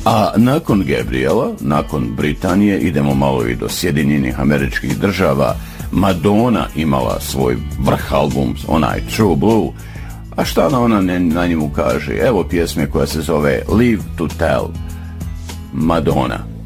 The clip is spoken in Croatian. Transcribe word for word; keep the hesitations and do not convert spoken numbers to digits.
A nakon Gabriela, nakon Britanije, idemo malo i do Sjedinjenih Američkih Država. Madonna imala svoj vrh album, onaj True Blue. A šta ona na njemu kaže? Evo pjesme koja se zove Live to Tell. Madonna.